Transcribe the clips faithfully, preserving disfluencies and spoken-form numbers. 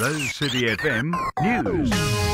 Those City F M News.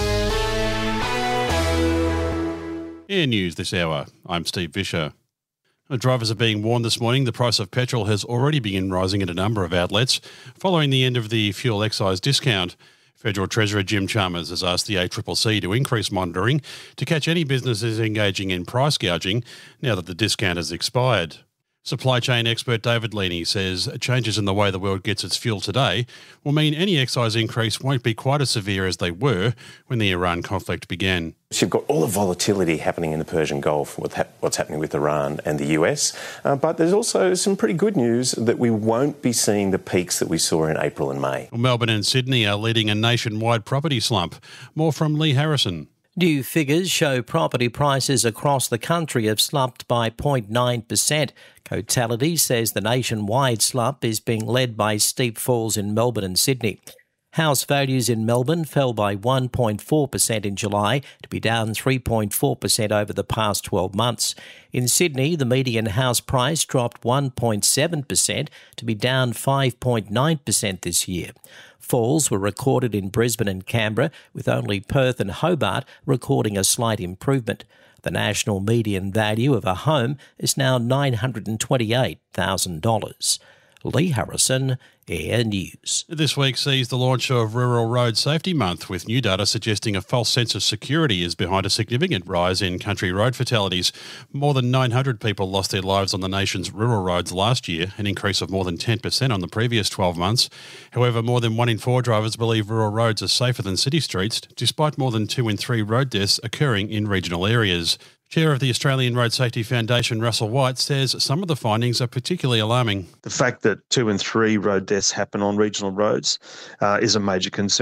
Air News this hour. I'm Steve Vischer. Drivers are being warned this morning the price of petrol has already begun rising at a number of outlets following the end of the fuel excise discount. Federal Treasurer Jim Chalmers has asked the A C C C to increase monitoring to catch any businesses engaging in price gouging now that the discount has expired. Supply chain expert David Leaney says changes in the way the world gets its fuel today will mean any excise increase won't be quite as severe as they were when the Iran conflict began. So you've got all the volatility happening in the Persian Gulf with what's happening with Iran and the U S, uh, but there's also some pretty good news that we won't be seeing the peaks that we saw in April and May. Melbourne and Sydney are leading a nationwide property slump. More from Lee Harrison. New figures show property prices across the country have slumped by zero point nine percent. Cotality says the nationwide slump is being led by steep falls in Melbourne and Sydney. House values in Melbourne fell by one point four percent in July to be down three point four percent over the past twelve months. In Sydney, the median house price dropped one point seven percent to be down five point nine percent this year. Falls were recorded in Brisbane and Canberra, with only Perth and Hobart recording a slight improvement. The national median value of a home is now nine hundred twenty-eight thousand dollars. Lee Harrison, Air News. This week sees the launch of Rural Road Safety Month, with new data suggesting a false sense of security is behind a significant rise in country road fatalities. More than nine hundred people lost their lives on the nation's rural roads last year, an increase of more than ten percent on the previous twelve months. However, more than one in four drivers believe rural roads are safer than city streets, despite more than two in three road deaths occurring in regional areas. Chair of the Australian Road Safety Foundation, Russell White, says some of the findings are particularly alarming. The fact that two in three road deaths happen on regional roads uh, is a major concern.